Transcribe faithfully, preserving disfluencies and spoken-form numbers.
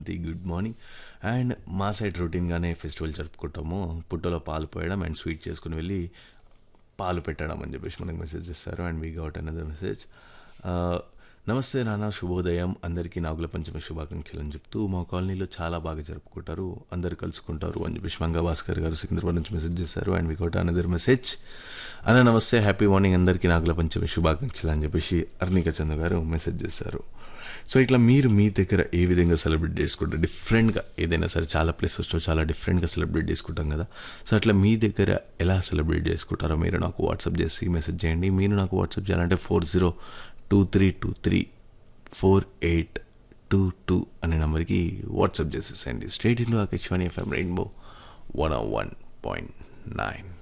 The good morning. And మా side రొటీన్గానే festival జరుపుకుంటాము. పుట్టలో పాలు పోయడం అండ్ స్వీట్ చేసుకుని వెళ్ళి పాలు పెట్టడం అని చెప్పేసి మనకు మెసేజ్ చేస్తారు. And we govt another message. నమస్తే నాన్న, శుభోదయం, అందరికీ నాగుల పంచమి శుభాకాంక్షలు అని చెప్తూ మా కాలనీలో చాలా బాగా జరుపుకుంటారు, అందరు కలుసుకుంటారు అని చెప్పేసి మంగా భాస్కర్ గారు సికింద్రాబాద్ నుంచి మెసేజ్ చేశారు. And we govt another message. అన్న నమస్తే, హ్యాపీ మార్నింగ్, అందరికీ నాగుల పంచమి శుభాకాంక్షలు అని చెప్పేసి అర్నిక చంద్ర గారు మెసేజ్ చేశారు. సో ఇట్లా మీరు మీ దగ్గర ఏ విధంగా సెలబ్రేట్ చేసుకుంటారు? డిఫరెంట్గా ఏదైనా సరే, చాలా ప్లేసెస్లో చాలా డిఫరెంట్గా సెలబ్రేట్ చేసుకుంటాం కదా. సో అట్లా మీ దగ్గర ఎలా సెలబ్రేట్ చేసుకుంటారో మీరు నాకు వాట్సాప్ చేసి మెసేజ్ చేయండి. మీరు నాకు వాట్సాప్ చేయాలంటే four zero two three two three four eight two two అనే నెంబర్కి WhatsApp చేసేసండి. Straight in Akashvani FM rainbow one one point nine.